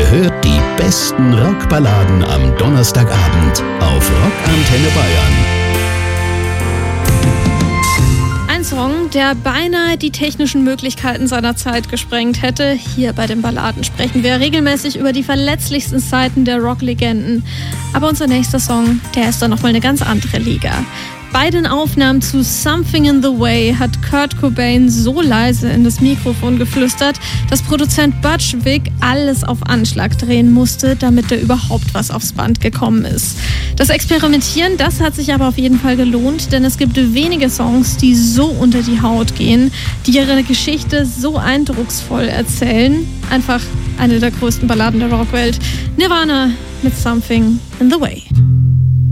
Ihr hört die besten Rockballaden am Donnerstagabend auf Rockantenne Bayern. Ein Song, der beinahe die technischen Möglichkeiten seiner Zeit gesprengt hätte. Hier bei den Balladen sprechen wir regelmäßig über die verletzlichsten Seiten der Rocklegenden. Aber unser nächster Song, der ist dann nochmal eine ganz andere Liga. Bei den Aufnahmen zu Something in the Way hat Kurt Cobain so leise in das Mikrofon geflüstert, dass Produzent Butch Vig alles auf Anschlag drehen musste, damit da überhaupt was aufs Band gekommen ist. Das Experimentieren, das hat sich aber auf jeden Fall gelohnt, denn es gibt wenige Songs, die so unter die Haut gehen, die ihre Geschichte so eindrucksvoll erzählen. Einfach eine der größten Balladen der Rockwelt. Nirvana mit Something in the Way.